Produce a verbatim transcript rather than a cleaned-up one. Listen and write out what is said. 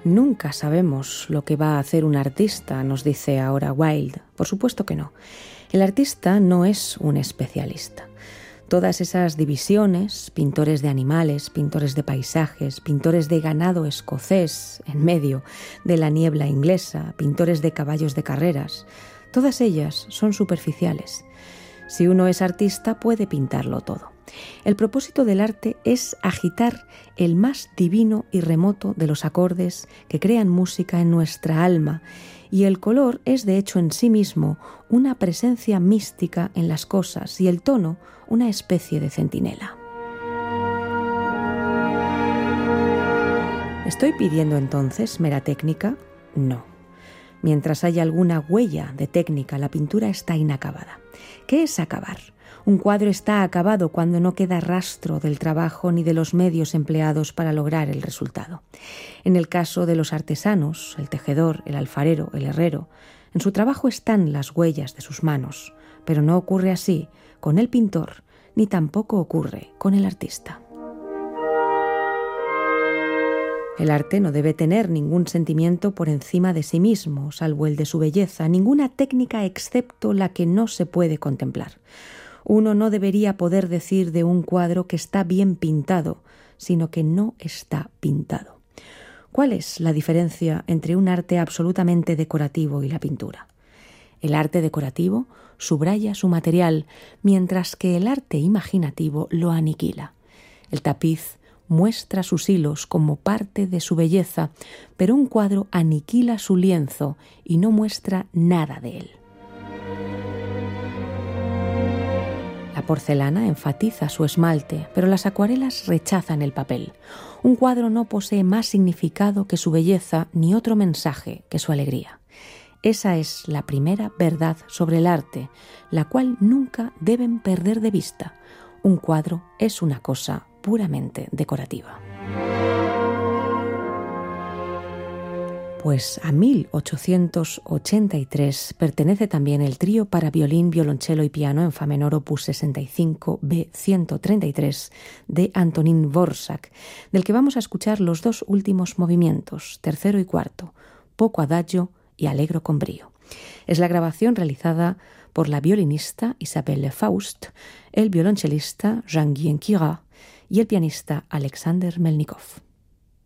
Nunca sabemos lo que va a hacer un artista, nos dice ahora Wilde. Por supuesto que no. El artista no es un especialista. Todas esas divisiones, pintores de animales, pintores de paisajes, pintores de ganado escocés en medio de la niebla inglesa, pintores de caballos de carreras, todas ellas son superficiales. Si uno es artista, puede pintarlo todo. El propósito del arte es agitar el más divino y remoto de los acordes que crean música en nuestra alma, y el color es de hecho en sí mismo una presencia mística en las cosas y el tono una especie de centinela. ¿Estoy pidiendo entonces mera técnica? No. Mientras haya alguna huella de técnica, la pintura está inacabada. ¿Qué es acabar? Un cuadro está acabado cuando no queda rastro del trabajo ni de los medios empleados para lograr el resultado. En el caso de los artesanos, el tejedor, el alfarero, el herrero, en su trabajo están las huellas de sus manos, pero no ocurre así con el pintor, ni tampoco ocurre con el artista. El arte no debe tener ningún sentimiento por encima de sí mismo, salvo el de su belleza, ninguna técnica excepto la que no se puede contemplar. Uno no debería poder decir de un cuadro que está bien pintado, sino que no está pintado. ¿Cuál es la diferencia entre un arte absolutamente decorativo y la pintura? El arte decorativo subraya su material, mientras que el arte imaginativo lo aniquila. El tapiz muestra sus hilos como parte de su belleza, pero un cuadro aniquila su lienzo y no muestra nada de él. La porcelana enfatiza su esmalte, pero las acuarelas rechazan el papel. Un cuadro no posee más significado que su belleza ni otro mensaje que su alegría. Esa es la primera verdad sobre el arte, la cual nunca deben perder de vista. Un cuadro es una cosa puramente decorativa. Pues a mil ochocientos ochenta y tres pertenece también el trío para violín, violonchelo y piano en fa menor opus sesenta y cinco B ciento treinta y tres de Antonín Dvořák, del que vamos a escuchar los dos últimos movimientos, tercero y cuarto, poco adagio y allegro con brío. Es la grabación realizada por la violinista Isabelle Faust, el violonchelista Jean-Guyen Quira y el pianista Alexander Melnikov.